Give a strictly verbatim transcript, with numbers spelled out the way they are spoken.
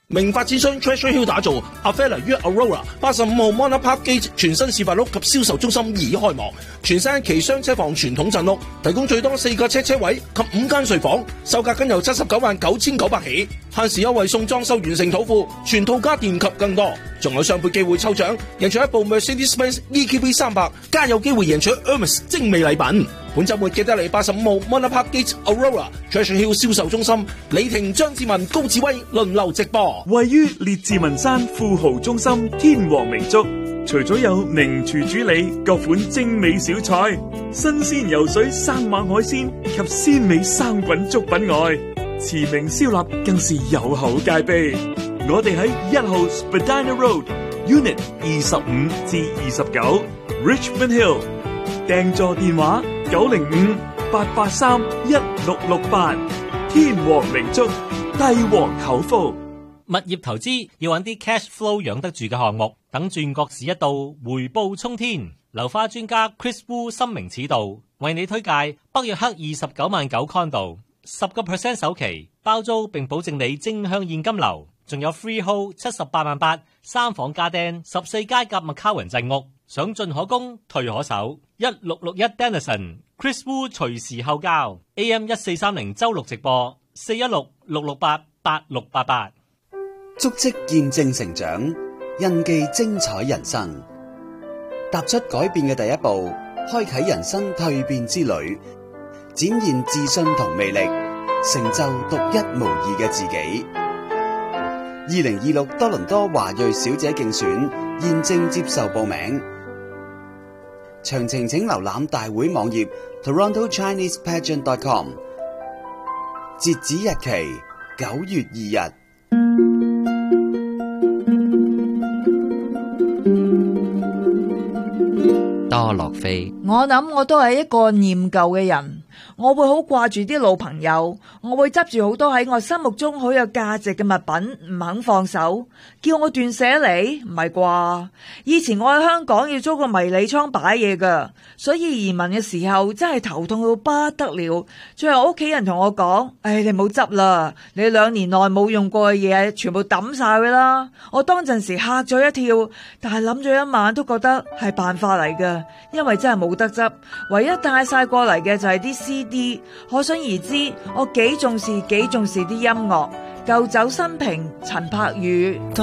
明發展商 Treasure Hill 打造 Avella 於 Aurora 八十五號 Monarch Park Gate 全新示範屋及銷售中心已開幕，全新一期雙車房傳統鎮屋，提供最多四個車車位及五間睡房，售價僅由七十九萬九千九百起，限時優惠送裝修完成土庫，全套家電及更多，仲有雙倍機會抽獎，贏取一部 Mercedes-Benz E Q B 三百，加有機會贏取 Hermes 精美禮品。本週末記得嚟八十五號 Monarch Park Gate Aurora Treasure Hill 銷售中心，李婷、張志文、高志威輪流直播。 位於列治文山富豪中心天王名粥，除咗有名廚主理各款精美小菜、新鮮游水生猛海鮮及鮮美生滾粥品外，馳名燒臘更是有口皆碑。我哋喺一號 Spadina Road Unit 二十五至二十九 Richmond Hill， 訂座電話九零五八八三一六六八。天王名粥，帝王口福。 物業投資要揾啲 cash flow 養得住嘅項目，等轉角市一到，回報沖天。樓花專家 Chris Wu 深明此道，為你推介北約克二十九萬九 condo， 十個 percent 首期包租，並保證你正向現金流，仲有 freehold 七十八萬八，三房家丁，十四街夾 McCowan 鎮屋，想進可攻，退可守。一六六一 Denison Chris Wu 隨時後交 A M 一四三零周六直播四一六六六八八六八八。 足跡見證成長，印記精彩人生。踏出改變嘅第一步，開啟人生蛻變之旅，展現自信同魅力，成就獨一無二嘅自己。二零二六多倫多華裔小姐競選現正接受報名，詳情請瀏覽大會網頁 Toronto Chinese Pageant dot com， 截止日期九月二日。 多樂飛， 我諗我都係一個念舊嘅人，我會好掛住啲老朋友，我會執住好多喺我心目中好有價值嘅物品唔肯放手，叫我斷捨離？唔係啩？以前我喺香港要租個迷你倉擺嘢噶，所以移民嘅時候真係頭痛到不得了。最後屋企人同我講：唉，你唔好執啦，你兩年內冇用過嘅嘢全部抌晒佢啦。我當陣時嚇咗一跳，但係諗咗一晚都覺得係辦法嚟噶，因為真係冇得執，唯一帶晒過嚟嘅就係啲 C D。可想而知，我幾重視幾重視啲音樂。舊酒新瓶，陳柏宇。